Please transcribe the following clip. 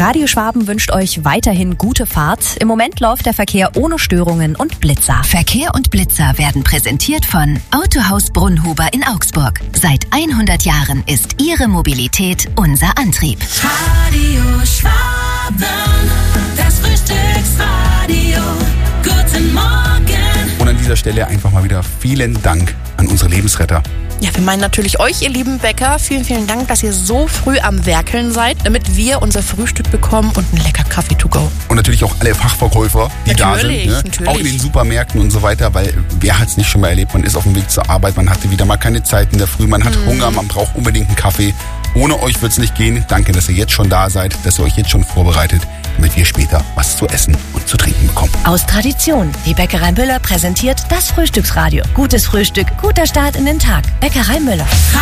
Radio Schwaben wünscht euch weiterhin gute Fahrt. Im Moment läuft der Verkehr ohne Störungen und Blitzer. Verkehr und Blitzer werden präsentiert von Autohaus Brunnhuber in Augsburg. Seit 100 Jahren ist Ihre Mobilität unser Antrieb. Radio Schwaben, das Frühstücksradio. Guten Morgen. Und an dieser Stelle einfach mal wieder vielen Dank an unsere Lebensretter. Ja, wir meinen natürlich euch, ihr lieben Bäcker. Vielen, vielen Dank, dass ihr so früh am Werkeln seid, damit wir unser Frühstück bekommen und einen lecker Kaffee to go. Und natürlich auch alle Fachverkäufer, die da sind. Ne? Natürlich. Auch in den Supermärkten und so weiter, weil wer hat es nicht schon mal erlebt? Man ist auf dem Weg zur Arbeit, man hatte wieder mal keine Zeit in der Früh, man hat Hunger, man braucht unbedingt einen Kaffee. Ohne euch wird es nicht gehen. Danke, dass ihr jetzt schon da seid, dass ihr euch jetzt schon vorbereitet, damit wir später was zu essen und zu trinken bekommen. Aus Tradition. Die Bäckerei Müller präsentiert das Frühstücksradio. Gutes Frühstück, guter Start in den Tag. Bäckerei Müller.